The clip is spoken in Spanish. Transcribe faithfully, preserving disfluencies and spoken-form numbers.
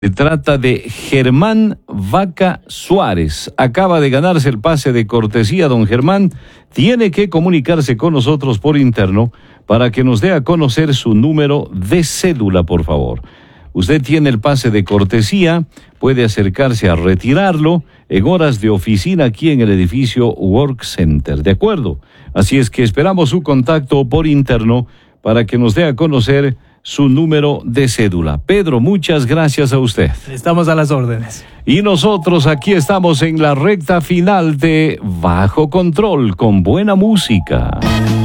Se trata de Germán Vaca Suárez. Acaba de ganarse el pase de cortesía. Don Germán tiene que comunicarse con nosotros por interno para que nos dé a conocer su número de cédula, por favor. Usted tiene el pase de cortesía, puede acercarse a retirarlo en horas de oficina aquí en el edificio Work Center, ¿de acuerdo? Así es que esperamos su contacto por interno para que nos dé a conocer su número de cédula. Pedro, muchas gracias a usted. Estamos a las órdenes. Y nosotros aquí estamos en la recta final de Bajo Control con buena música.